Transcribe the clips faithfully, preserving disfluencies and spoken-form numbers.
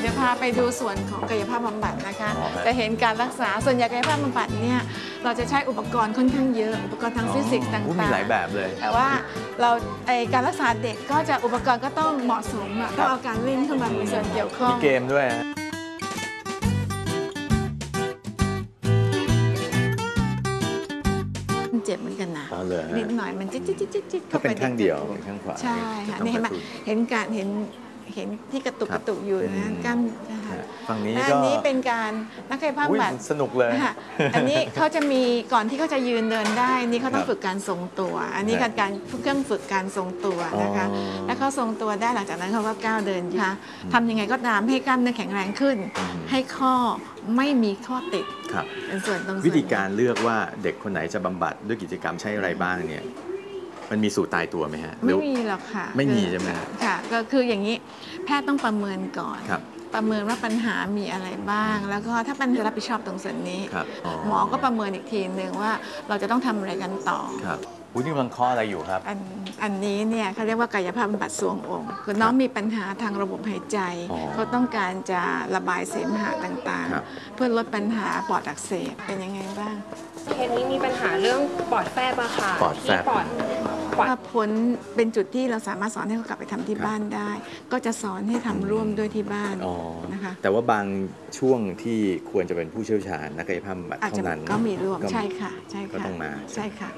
เดี๋ยวพาไปดูส่วนของกายภาพบำบัดนะคะจะเห็นการรักษาส่วนใหญ่กายภาพบำบัดเนี่ยเราจะใช้อุปกรณ์ค่อนข้างเยอะอุปกรณ์ทางฟิสิกส์ต่างๆมีหลายแบบเลยแต่ว่าเราไอการรักษาเด็กก็จะอุปกรณ์ก็ต้องเหมาะสมต้องเอาการเล่นเข้ามามีส่วนเกี่ยวข้องมีเกมด้วยเจ็บเหมือนกันนะนิดหน่อยมันจิ๊ดจิ๊ดจิ๊ดจิ๊ดถ้าเป็นข้างเดียวเป็นข้างขวาใช่ค่ะนี่เห็นไหมเห็นการเห็นเห็นที่กระตุกกระตุกอยู่นะกล้ามฝั่งนี้ก็อันนี้เป็นการนักกายภาพบำบัดสนุกเลยอันนี้เขาจะมีก่อนที่เขาจะยืนเดินได้นี่เขาต้องฝึกการทรงตัวอันนี้การการเครื่องฝึกการทรงตัวนะคะแล้วเขาทรงตัวได้หลังจากนั้นเขาก็ก้าวเดินค่ะทำยังไงก็ตามให้กล้ามเนื้อแข็งแรงขึ้นให้ข้อไม่มีข้อติดเป็นส่วนตรงวิธีการเลือกว่าเด็กคนไหนจะบำบัดด้วยกิจกรรมใช้อะไรบ้างเนี่ยมันมีสูตรตายตัวไหมฮะไม่มีหรอกค่ะไม่มีใช่ไหมค่ะก็คืออย่างนี้แพทย์ต้องประเมินก่อนประเมินว่าปัญหามีอะไรบ้างแล้วก็ถ้าปัญหารับผิดชอบตรงส่วนนี้หมอก็ประเมินอีกทีหนึ่งว่าเราจะต้องทำอะไรกันต่อครับคุณนี่กำลังข้ออะไรอยู่ครับอันอันนี้เนี่ยเขาเรียกว่ากายภาพบำบัดสวงอกคือน้องมีปัญหาทางระบบหายใจเขาต้องการจะระบายเสมหะต่างๆเพื่อลดปัญหาปอดอักเสบเป็นยังไงบ้างเคสนี้มีปัญหาเรื่องปอดแฟบอะค่ะที่ปอดถ้าพ้นเป็นจุดที่เราสามารถสอนให้เขากลับไปทำที่บ้านได้ก็จะสอนให้ทำร่วมด้วยที่บ้านนะคะแต่ว่าบางช่วงที่ควรจะเป็นผู้เชี่ยวชาญนักกายภาพบำบัดเท่านั้นก็มีร่วมใช่ค่ะใช่ค่ะก็ต้องมาใช่ค่ะ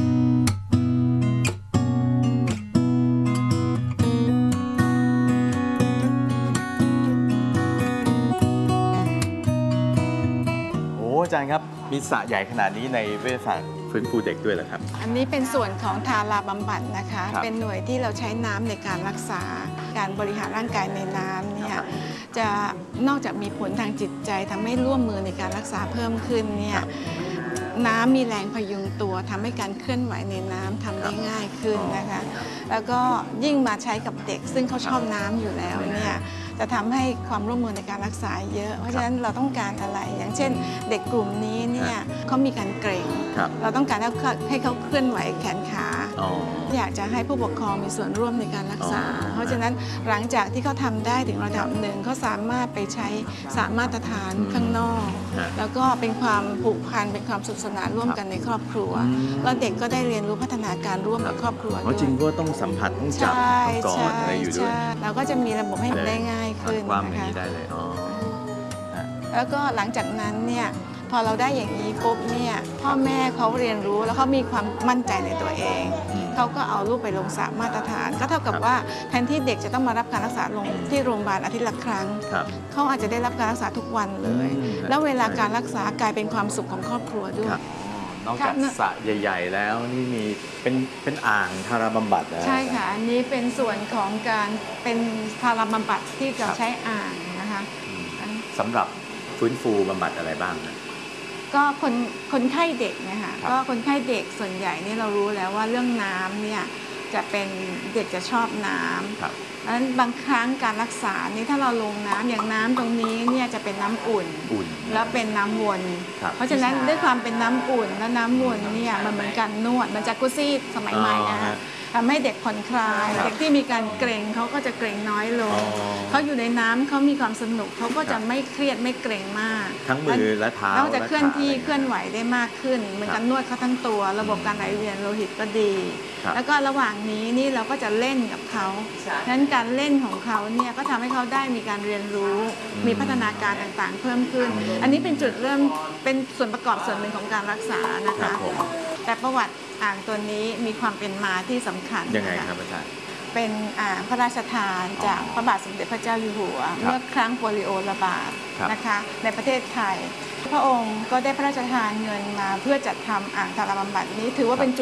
อาจารย์ครับมีสระใหญ่ขนาดนี้ในเวชศาสตร์ฟื้นฟูเด็กด้วยเหรอครับอันนี้เป็นส่วนของทาราบำบัดนะคะเป็นหน่วยที่เราใช้น้ำในการรักษาการบริหารร่างกายในน้ำเนี่ยจะนอกจากมีผลทางจิตใจทำให้ร่วมมือในการรักษาเพิ่มขึ้นเนี่ยน้ำมีแรงพยุงตัวทำให้การเคลื่อนไหวในน้ำทำได้ง่ายขึ้นนะคะแล้วก็ยิ่งมาใช้กับเด็กซึ่งเขาชอบน้ำอยู่แล้วเนี่ยจะทำให้ความร่วมมือในการรักษาเยอะเพราะฉะนั้นเราต้องการอะไรอย่างเช่นเด็กกลุ่มนี้เนี่ยเขามีการเกร็งเราต้องการให้เขาเคลื่อนไหวแขนขาอยากจะให้ผู้ปกครองมีส่วนร่วมในการรักษาเพราะฉะนั้นหลังจากที่เขาทำได้ถึงระดับหนึ่งเขาสามารถไปใช้สามมาตรฐานข้างนอกแล้วก็เป็นความผูกพันเป็นความสุขสนานร่วมกันในครอบครัวแล้วเด็กก็ได้เรียนรู้พัฒนาการร่วมในครอบครัวด้วยจริงก็ต้องสัมผัสต้องจับต้องกอดอะไรอยู่ด้วยเราก็จะมีระบบให้ทำได้ง่ายขึ้นนะคะได้เลยแล้วก็หลังจากนั้นเนี่ยพอเราได้อย่างนี้ปุ๊บเนี่ยพ่อแม่เขาเรียนรู้แล้วเขามีความมั่นใจในตัวเองเขาก็เอาลูกไปลงสระมาตรฐานก็เท่ากับว่าแทนที่เด็กจะต้องมารับการรักษาลงที่โรงพยาบาลอาทิตย์ละครั้งเขาอาจจะได้รับการรักษาทุกวันเลยแล้วเวลาการรักษากลายเป็นความสุขของครอบครัวด้วยนอกจากสระใหญ่ๆแล้วนี่มีเป็นเป็นอ่างทาราบำบัดใช่ค่ะอันนี้เป็นส่วนของการเป็นทาราบำบัดที่จะใช้อ่างนะคะสำหรับฟื้นฟูบำบัดอะไรบ้างนะก็คนคนไข้เด็กนะคะก็คนไข้เด็กส่วนใหญ่นี่เรารู้แล้วว่าเรื่องน้ำเนี่ยจะเป็นเด็กจะชอบน้ำดังนั้นบางครั้งการรักษานี่ถ้าเราลงน้ำอย่างน้ำตรงนี้เนี่ยจะเป็นน้ำอุ่นแล้วเป็นน้ำวนเพราะฉะนั้นด้วยความเป็นน้ำอุ่นและน้ำวนเนี่ยมันเหมือนการนวดมันจะกุซี่สมัยใหม่นะคะทำให้เด็กผ่อนคลายเด็กที่มีการเกร็งเขาก็จะเกร็งน้อยลงเขาอยู่ในน้ำเขามีความสนุกเขาก็จะไม่เครียดไม่เกร็งมากทั้งมือและเท้าเราจะเคลื่อนที่เคลื่อนไหวได้มากขึ้นเหมือนกันนวดเขาทั้งตัวระบบการไหลเวียนโลหิตก็ดีแล้วก็ระหว่างนี้นี่เราก็จะเล่นกับเขาฉะนั้นการเล่นของเขาเนี่ยก็ทำให้เขาได้มีการเรียนรู้มีพัฒนาการต่างๆเพิ่มขึ้นอันนี้เป็นจุดเริ่มเป็นส่วนประกอบส่วนหนึ่งของการรักษานะคะแต่ประวัติอ่างตัวนี้มีความเป็นมาที่สำคัญยังไงครับอาจารย์เป็นอ่างพระราชทานจากพระบาทสมเด็จพระเจ้าอยู่หัวเมื่อครั้งโปลิโอระบาดนะคะในประเทศไทยพระองค์ก็ได้พระราชทานเงินมาเพื่อจัดทำอ่างทาราบำบัดนี้ถือว่าเป็นจุด